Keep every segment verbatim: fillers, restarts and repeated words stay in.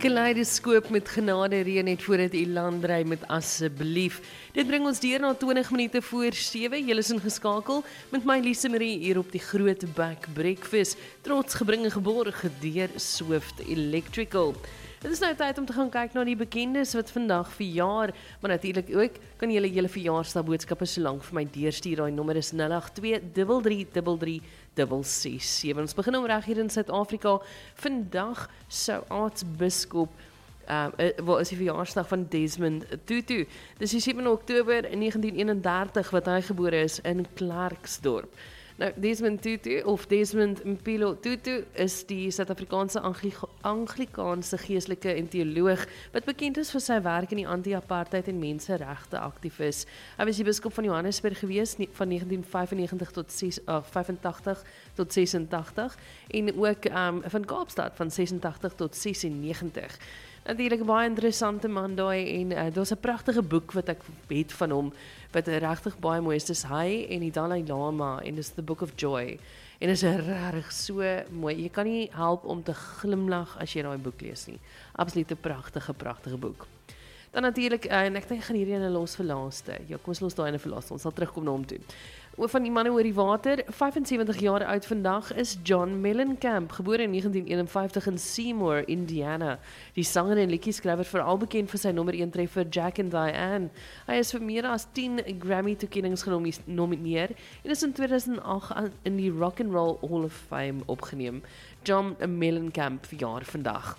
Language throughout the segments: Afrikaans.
Kaleidoskoop met genade reën net voordat u land ry met asseblief. Dit bring ons deur na twintig minute voor sewe. Julle is ingeskakel met my Lise Marie hier op die Groot Back Breakfast. Trots gebring en geborg deur Swift Electrical. Dit is nou tyd om te gaan kyk na die bekendes wat vandag verjaar, maar natuurlik ook kan julle julle verjaarsdagboodskappe so lank vir my deurstuur. Daai nommer is nul agt twee drie drie drie drie ses ses sewe. Ons begin om reg hier in Suid-Afrika. Vandag sou aartsbiskop Uh, wat is die verjaarsdag van Desmond Tutu. Dis die sewende Oktober negentien eenendertig wat hy gebore is in Klerksdorp. Nou, Desmond Tutu of Desmond Mpilo Tutu is die Suid-Afrikaanse Angli- Anglikaanse geestelike en teoloog wat bekend is vir sy werk in die anti-apartheid en menseregte aktivis. Hy was die biskop van Johannesburg gewees van negentien vyfennegentig tot vyfentagtig tot sesentagtig en ook um, van Kaapstad van sesentagtig tot sesennegentig. Natuurlik 'n baie interessante man daai en uh, daar's 'n pragtige boek wat ek het van hom wat regtig baie mooi is. Dis hy en die Dalai Lama en dis The Book of Joy. En dit is regtig so mooi. Jy kan nie help om te glimlag as jy daai boek lees nie. Absoluut 'n pragtige pragtige boek. Dan natuurlik uh, en ek dink ek gaan hierdie ene los vir laaste. Ja, kom ons los daai ene vir laaste. Ons sal terugkom na hom toe. Van die manne oor die water, vyfensewentig jaar oud vandag is John Mellencamp, gebore in negentien eenenvyftig in Seymour, Indiana. Die sanger en liedjieskrywer veral bekend vir sy nommer een treffer Jack and Diane. Hy is vir meer as tien Grammy-toekennings genomineer en is in tweeduisend agt in die Rock and Roll Hall of Fame opgeneem. John Mellencamp verjaar vandag.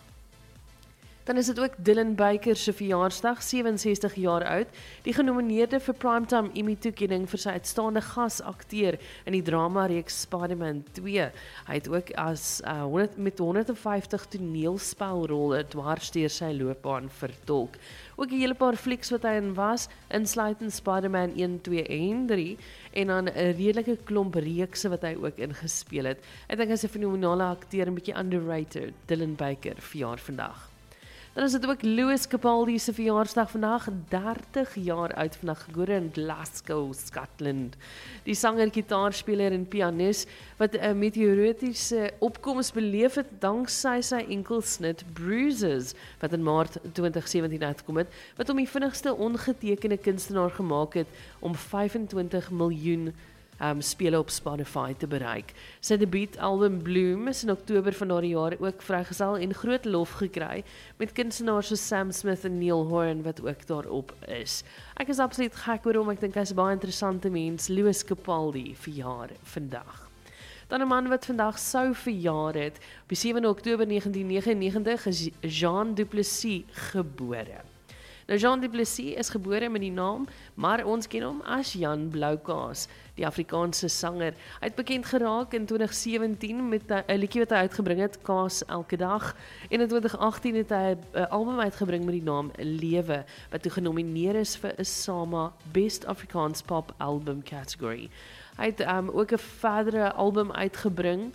Dan is dit ook Dylan Baker se verjaarsdag, sewenses-tig jaar oud, die genomineerde vir Primetime Emmy-toekenning vir sy uitstaande gasakteur in die drama-reeks Spider-Man twee. Hy het ook as uh, honderd, met honderdvyftig toneelspelrolle dwars deur sy loopbaan vertolk. Ook 'n hele paar flieks wat hy in was, insluitend Spider-Man een, twee en drie, en dan 'n redelike klomp reekse wat hy ook ingespeel het. Ek dink hy is 'n fenominale akteur, 'n bietjie underrated. Dylan Baker verjaar vandag. Dan is dit ook Lewis Capaldi se verjaarsdag vandag, dertig jaar oud vandag, gebore in Glasgow, Scotland. Die sanger, gitaarspeler en pianis wat 'n meteoritiese opkoms beleef het danksy sy enkelsnit Bruises wat in Maart twintig sewentien uitgekom het, wat hom die vinnigste ongetekende kunstenaar gemaak het om vyfentwintig miljoen Um, spele op Spotify te bereik. Sy debuutalbum Bloom is in Oktober van daardie jaar ook vrygestel en groot lof gekry met kunstenaars soos Sam Smith en Neil Horan wat ook daarop is. Ek is absoluut gek oor hom, ek dink hy's 'n baie interessante mens. Lewis Capaldi verjaar vandag. Dan 'n man wat vandag sou verjaar het, op die sewende Oktober negentien negenennegentig is Jean Du Plessis gebore. Nou Jean Du Plessis is gebore met die naam, maar ons ken hom as Jan Bloukaas, die Afrikaanse sanger. Hy het bekend geraak in twintig sewentien met 'n liedjie wat hy uitgebring het, Kaas elke dag, en in twintig agttien het hy 'n album uitgebring met die naam Lewe, wat toe genomineer is vir 'n SAMA Best Afrikaans Pop Album category. Hy het um, ook 'n verdere album uitgebring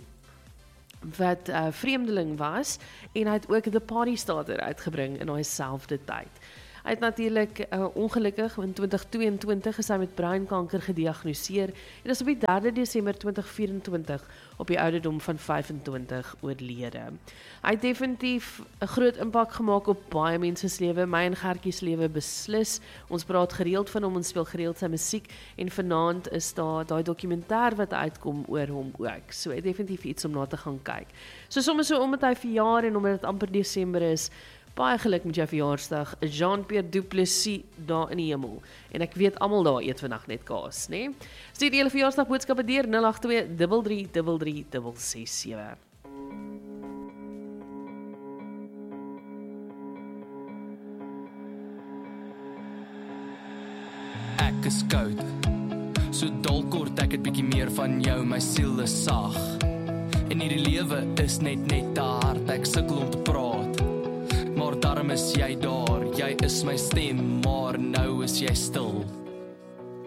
wat uh, Vreemdeling was, en hy het ook The Party Starter uitgebring in daai selfde tyd. Hy het natuurlik uh, ongelukkig in twintig tweeëntwintig is hy met breinkanker gediagnoseer en is op die derde Desember twintig vyfentwintig op die ouderdom van vyfentwintig oorlede. Hy het definitief 'n groot impak gemaak op baie mense se lewe, my en Gertjie se lewe beslis. Ons praat gereeld van hom, ons speel gereeld sy musiek en vanaand is daar daai dokumentêr wat uitkom oor hom ook. So hy definitief iets om na te gaan kyk. So soms so omdat hy verjaar en omdat dit amper Desember is, baie geluk met jou verjaarsdag, Jean-Pierre Du Plessis daar in die hemel. En ek weet almal daar eet vandag net kaas, né? Stuur julle verjaarsdagboodskappe deur nul agt twee drie drie drie drie ses ses sewe. Ek is koud, so dalk kort ek het bietjie meer van jou, my siel is sag. En hierdie lewe is net net te hard, ek sukkel om te praat. Maar daarom is jy daar, jy is my stem, maar nou is jy stil.